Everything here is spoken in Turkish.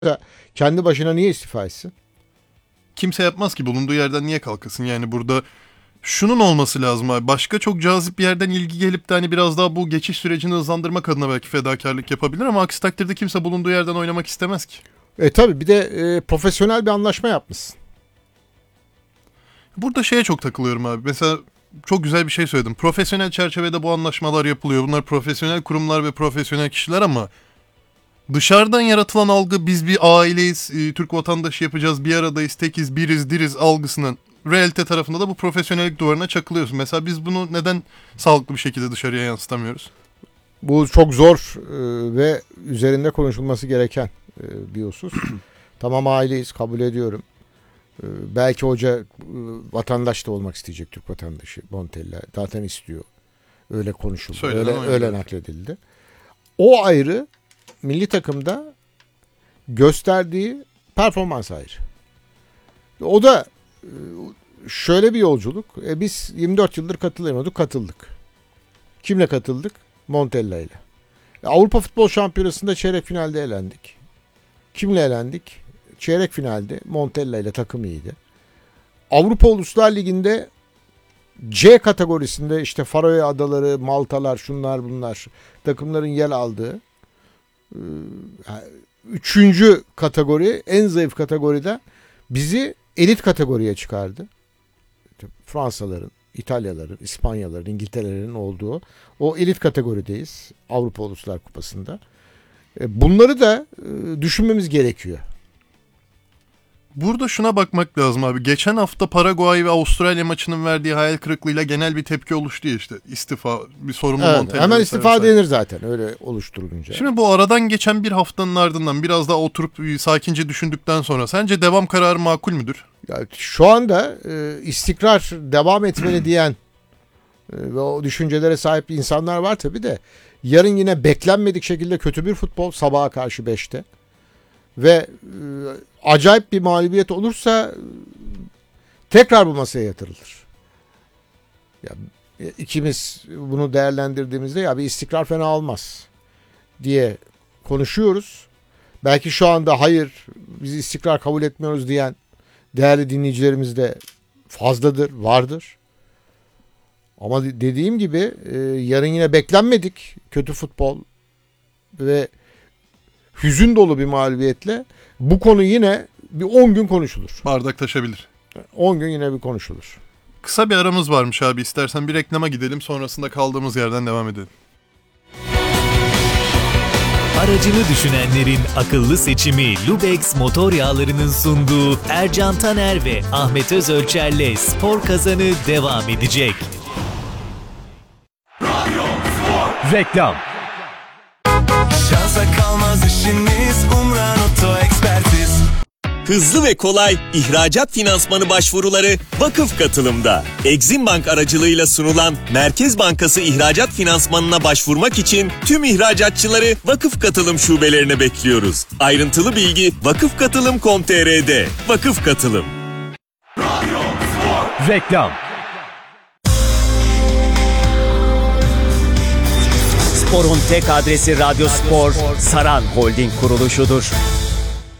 kendi başına niye istifa etsin? Kimse yapmaz ki, bulunduğu yerden niye kalkasın? Yani burada şunun olması lazım abi. Başka çok cazip bir yerden ilgi gelip de hani biraz daha bu geçiş sürecini hızlandırmak adına belki fedakarlık yapabilir ama aksi takdirde kimse bulunduğu yerden oynamak istemez ki. Tabii bir de profesyonel bir anlaşma yapmışsın. Burada şeye çok takılıyorum abi. Mesela çok güzel bir şey söyledim. Profesyonel çerçevede bu anlaşmalar yapılıyor. Bunlar profesyonel kurumlar ve profesyonel kişiler ama dışarıdan yaratılan algı biz bir aileyiz, Türk vatandaşı yapacağız, bir aradayız, tekiz, biriz, diriz algısının realite tarafında da bu profesyonellik duvarına çakılıyorsun. Mesela biz bunu neden sağlıklı bir şekilde dışarıya yansıtamıyoruz? Bu çok zor ve üzerinde konuşulması gereken bir husus. Tamam, aileyiz, kabul ediyorum. Belki hoca vatandaş da olmak isteyecek, Türk vatandaşı. Montella zaten istiyor. Öyle konuşuldu. Öyle nakledildi. O ayrı, milli takımda gösterdiği performans ayrı. O da şöyle bir yolculuk. Biz 24 yıldır katılamıyorduk, katıldık. Kimle katıldık? Montella ile. Avrupa Futbol Şampiyonası'nda çeyrek finalde elendik. Kimle elendik? Çeyrek finalde Montella ile, takım iyiydi. Avrupa Uluslar Ligi'nde C kategorisinde işte Faroe Adaları, Maltalar, şunlar bunlar takımların yer aldığı 3. kategori, en zayıf kategoride bizi elit kategoriye çıkardı. Fransaların, İtalyaların, İspanyaların, İngiltere'lerin olduğu o elit kategorideyiz Avrupa Uluslar Kupası'nda. Bunları da düşünmemiz gerekiyor. Burada şuna bakmak lazım abi. Geçen hafta Paraguay ve Avustralya maçının verdiği hayal kırıklığıyla genel bir tepki oluştu ya işte. İstifa, bir sorumlu Montella. Hemen istifa denir zaten öyle oluşturulunca. Şimdi bu aradan geçen bir haftanın ardından biraz daha oturup sakince düşündükten sonra sence devam kararı makul müdür? Ya, şu anda istikrar devam etmeli diyen ve o düşüncelere sahip insanlar var tabii de. Yarın yine beklenmedik şekilde kötü bir futbol, sabaha karşı 5'te. Ve acayip bir mağlubiyet olursa tekrar bu masaya yatırılır. Ya, ikimiz bunu değerlendirdiğimizde ya bir istikrar fena olmaz diye konuşuyoruz. Belki şu anda hayır biz istikrar kabul etmiyoruz diyen değerli dinleyicilerimiz de fazladır, vardır. Ama dediğim gibi yarın yine beklenmedik kötü futbol ve hüzün dolu bir mağlubiyetle bu konu yine bir 10 gün konuşulur. Bardak taşabilir. 10 gün yine bir konuşulur. Kısa bir aramız varmış abi. İstersen bir reklama gidelim, sonrasında kaldığımız yerden devam edelim. Aracını düşünenlerin akıllı seçimi Lubex motor yağlarının sunduğu Ercan Taner ve Ahmet Özölçer'le Spor Kazanı devam edecek. Reklam. Şansa kalmaz işiniz, Umran Oto Ekspertiz. Hızlı ve kolay ihracat finansmanı başvuruları Vakıf Katılım'da. Exim Bank aracılığıyla sunulan Merkez Bankası ihracat finansmanına başvurmak için tüm ihracatçıları Vakıf Katılım şubelerine bekliyoruz. Ayrıntılı bilgi vakıfkatılım.com.tr'de. Vakıf Katılım. Reklam. Spor'un tek adresi Radyo Spor, Saran Holding kuruluşudur.